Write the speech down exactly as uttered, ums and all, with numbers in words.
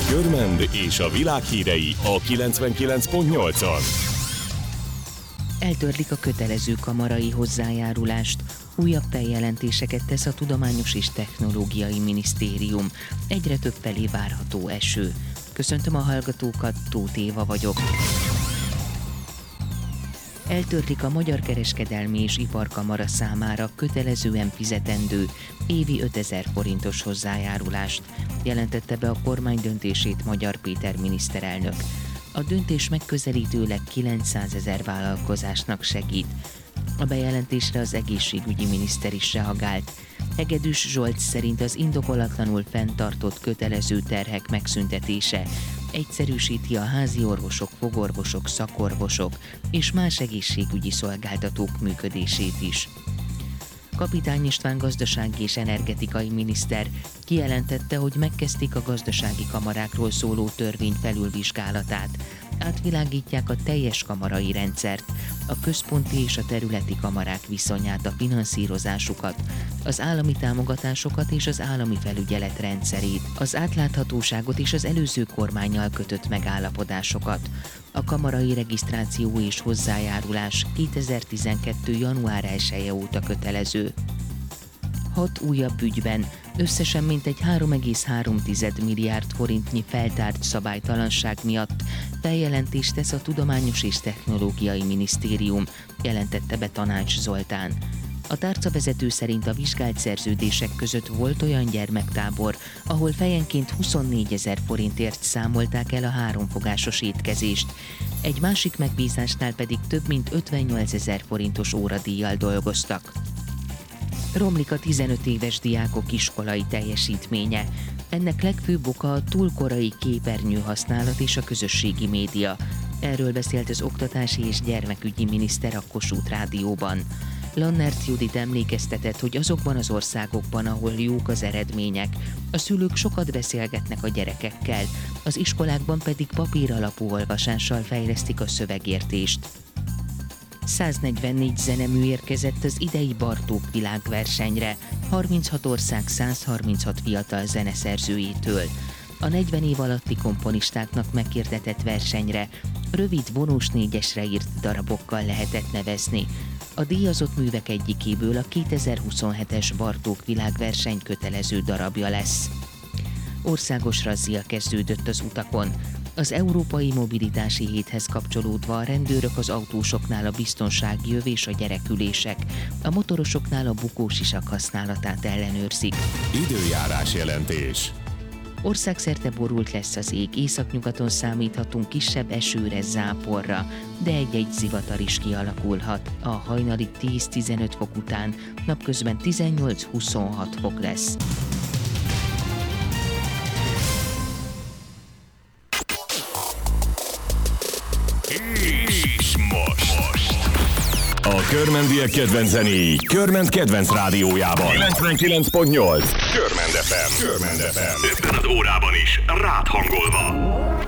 Körmend és a világ hírei a kilencvenkilenc pont nyolcon. Eltörlik a kötelező kamarai hozzájárulást. Újabb feljelentéseket tesz a Tudományos és Technológiai Minisztérium. Egyre több felé várható eső. Köszöntöm a hallgatókat, Tóth Éva vagyok. Eltörlik a Magyar Kereskedelmi és Iparkamara számára kötelezően fizetendő évi ötezer forintos hozzájárulást, jelentette be a kormány döntését Magyar Péter miniszterelnök. A döntés megközelítőleg kilencszázezer vállalkozásnak segít. A bejelentésre az egészségügyi miniszter is reagált. Hegedűs Zsolt szerint az indokolatlanul fenntartott kötelező terhek megszüntetése egyszerűsíti a házi orvosok, fogorvosok, szakorvosok és más egészségügyi szolgáltatók működését is. Kapitány István gazdasági és energetikai miniszter kijelentette, hogy megkezdték a gazdasági kamarákról szóló törvény felülvizsgálatát. Átvilágítják a teljes kamarai rendszert, a központi és a területi kamarák viszonyát, a finanszírozásukat, az állami támogatásokat és az állami felügyelet rendszerét, az átláthatóságot és az előző kormánnyal kötött megállapodásokat. A kamarai regisztráció és hozzájárulás kétezer-tizenkettő. január elseje óta kötelező. Hat újabb ügyben összesen mintegy három egész három milliárd forintnyi feltárt szabálytalanság miatt feljelentést tesz a Tudományos és Technológiai Minisztérium, jelentette be Tanács Zoltán. A tárcavezető szerint a vizsgált szerződések között volt olyan gyermektábor, ahol fejenként huszonnégyezer forintért számolták el a háromfogásos étkezést, egy másik megbízásnál pedig több mint ötvennyolcezer forintos óradíjjal dolgoztak. Romlik a tizenöt éves diákok iskolai teljesítménye. Ennek legfőbb oka a túl korai képernyő használat és a közösségi média. Erről beszélt az oktatási és gyermekügyi miniszter a Kossuth Rádióban. Lannert Judit emlékeztetett, hogy azokban az országokban, ahol jók az eredmények, a szülők sokat beszélgetnek a gyerekekkel, az iskolákban pedig papír alapú olvasással fejlesztik a szövegértést. száznegyvennégy zenemű érkezett az idei Bartók világversenyre, harminchat ország százharminchat fiatal zeneszerzőjétől. A negyven év alatti komponistáknak meghirdetett versenyre rövid vonós négyesre írt darabokkal lehetett nevezni. A díjazott művek egyikéből a kétezer-huszonhetes Bartók világverseny kötelező darabja lesz. Országos razzia kezdődött az utakon. Az Európai Mobilitási Héthez kapcsolódva a rendőrök az autósoknál a biztonsági öv és a gyerekülések, a motorosoknál a bukósisak használatát ellenőrzik. Időjárás jelentés. Országszerte borult lesz az ég, északnyugaton számíthatunk kisebb esőre, záporra, de egy-egy zivatar is kialakulhat. A hajnali tíz-tizenöt fok után napközben tizennyolc-huszonhat fok lesz. És most, most. A körmendiek kedvenc zenéi Körmend kedvenc rádiójában. kilencvenkilenc pont nyolc. Körmend ef em. Körmend ef em. Ebben az órában is rád hangolva.